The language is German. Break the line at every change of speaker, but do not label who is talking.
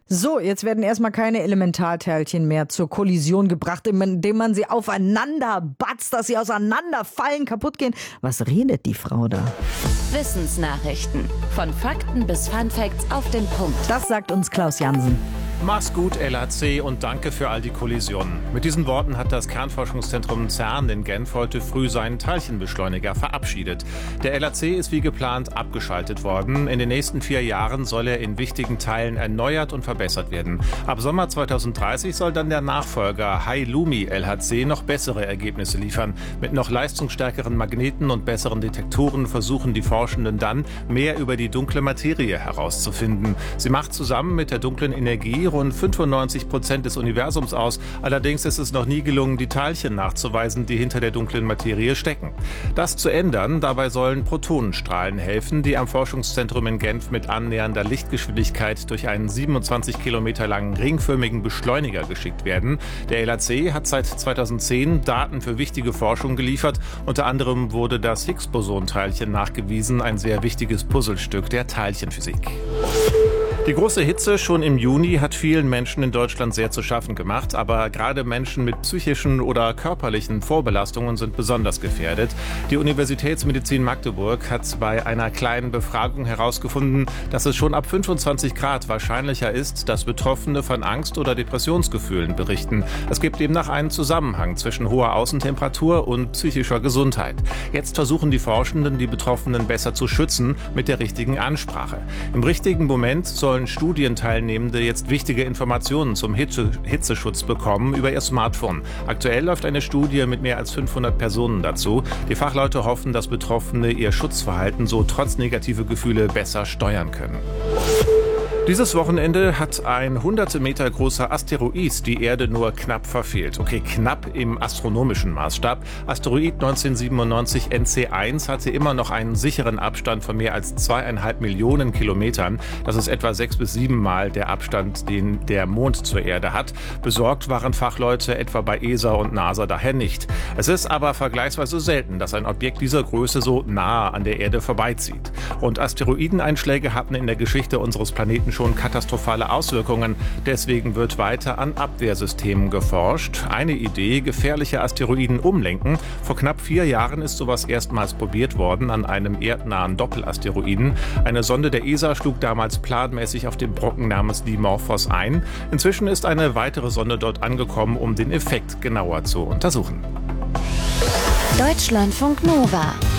So, jetzt werden erstmal keine Elementarteilchen mehr zur Kollision gebracht, indem man sie aufeinander batzt, dass sie auseinanderfallen, kaputt gehen. Was redet die Frau da?
Wissensnachrichten. Von Fakten bis Funfacts auf den Punkt.
Das sagt uns Klaus Jansen.
Mach's gut, LHC, und danke für all die Kollisionen. Mit diesen Worten hat das Kernforschungszentrum CERN in Genf heute früh seinen Teilchenbeschleuniger verabschiedet. Der LHC ist wie geplant abgeschaltet worden. In den nächsten 4 Jahren soll er in wichtigen Teilen erneuert und verbessert werden. Ab Sommer 2030 soll dann der Nachfolger HiLumi LHC noch bessere Ergebnisse liefern. Mit noch leistungsstärkeren Magneten und besseren Detektoren versuchen die Forschenden dann, mehr über die dunkle Materie herauszufinden. Sie macht zusammen mit der dunklen Energie rund 95% des Universums aus. Allerdings ist es noch nie gelungen, die Teilchen nachzuweisen, die hinter der dunklen Materie stecken. Das zu ändern, dabei sollen Protonenstrahlen helfen, die am Forschungszentrum in Genf mit annähernder Lichtgeschwindigkeit durch einen 27 Kilometer langen ringförmigen Beschleuniger geschickt werden. Der LHC hat seit 2010 Daten für wichtige Forschung geliefert. Unter anderem wurde das Higgs-Boson-Teilchen nachgewiesen, ein sehr wichtiges Puzzlestück der Teilchenphysik. Die große Hitze schon im Juni hat vielen Menschen in Deutschland sehr zu schaffen gemacht, aber gerade Menschen mit psychischen oder körperlichen Vorbelastungen sind besonders gefährdet. Die Universitätsmedizin Magdeburg hat bei einer kleinen Befragung herausgefunden, dass es schon ab 25 Grad wahrscheinlicher ist, dass Betroffene von Angst- oder Depressionsgefühlen berichten. Es gibt demnach einen Zusammenhang zwischen hoher Außentemperatur und psychischer Gesundheit. Jetzt versuchen die Forschenden, die Betroffenen besser zu schützen mit der richtigen Ansprache. Im richtigen Moment sollen Studienteilnehmende jetzt wichtige Informationen zum Hitzeschutz bekommen über ihr Smartphone. Aktuell läuft eine Studie mit mehr als 500 Personen dazu. Die Fachleute hoffen, dass Betroffene ihr Schutzverhalten so trotz negative Gefühle besser steuern können. Dieses Wochenende hat ein hunderte Meter großer Asteroid die Erde nur knapp verfehlt. Okay, knapp im astronomischen Maßstab. Asteroid 1997 NC1 hatte immer noch einen sicheren Abstand von mehr als 2,5 Millionen Kilometern. Das ist etwa 6 bis 7 Mal der Abstand, den der Mond zur Erde hat. Besorgt waren Fachleute etwa bei ESA und NASA daher nicht. Es ist aber vergleichsweise selten, dass ein Objekt dieser Größe so nahe an der Erde vorbeizieht. Und Asteroideneinschläge hatten in der Geschichte unseres Planeten schon katastrophale Auswirkungen. Deswegen wird weiter an Abwehrsystemen geforscht. Eine Idee: gefährliche Asteroiden umlenken. Vor knapp 4 Jahren ist sowas erstmals probiert worden an einem erdnahen Doppelasteroiden. Eine Sonde der ESA schlug damals planmäßig auf den Brocken namens Dimorphos ein. Inzwischen ist eine weitere Sonde dort angekommen, um den Effekt genauer zu untersuchen.
Deutschlandfunk Nova